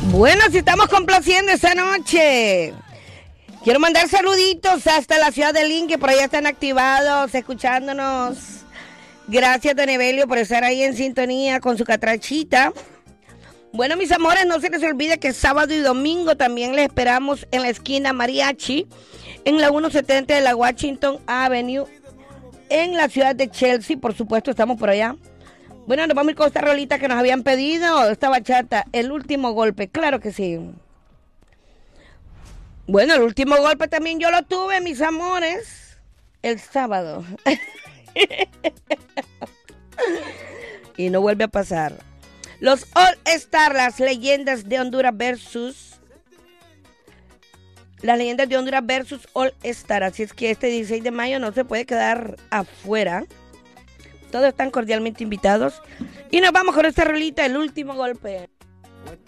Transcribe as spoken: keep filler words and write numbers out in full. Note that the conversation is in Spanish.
Bueno, si estamos complaciendo esta noche. Quiero mandar saluditos hasta la ciudad de Lynn, que por allá están activados, escuchándonos. Gracias, don Evelio, por estar ahí en sintonía con su catrachita. Bueno, mis amores, no se les olvide que sábado y domingo también les esperamos en la esquina Mariachi, en la ciento setenta de la Washington Avenue, en la ciudad de Chelsea. Por supuesto, estamos por allá. Bueno, nos vamos a ir con esta rolita que nos habían pedido, esta bachata, El Último Golpe. Claro que sí. Bueno, el último golpe también yo lo tuve, mis amores, el sábado. Y no vuelve a pasar. Los All Star, las leyendas de Honduras versus... Las leyendas de Honduras versus All Star. Así es que este dieciséis de mayo no se puede quedar afuera. Todos están cordialmente invitados. Y nos vamos con esta rolita, El Último Golpe.